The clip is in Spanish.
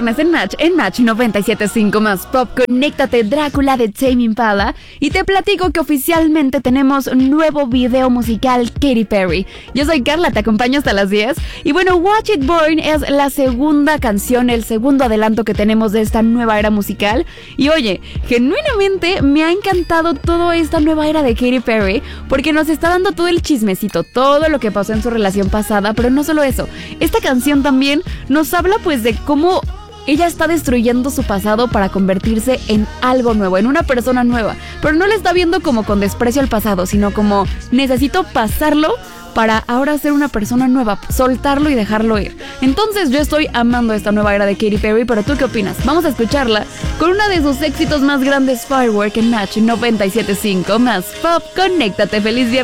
viernes en Match 97.5 más pop. Conéctate, Drácula de Tame Impala. Y te platico que oficialmente tenemos nuevo video musical, Katy Perry. Yo soy Carla, te acompaño hasta las 10. Y bueno, Watch It Burn es la segunda canción, el segundo adelanto que tenemos de esta nueva era musical. Y oye, genuinamente me ha encantado toda esta nueva era de Katy Perry, porque nos está dando todo el chismecito, todo lo que pasó en su relación pasada. Pero no solo eso, esta canción también nos habla pues de cómo ella está destruyendo su pasado para convertirse en algo nuevo, en una persona nueva. Pero no le está viendo como con desprecio al pasado, sino como necesito pasarlo para ahora ser una persona nueva, soltarlo y dejarlo ir. Entonces yo estoy amando esta nueva era de Katy Perry, pero ¿tú qué opinas? Vamos a escucharla con una de sus éxitos más grandes, Firework, en Match 97.5 más pop. Conéctate, feliz viernes.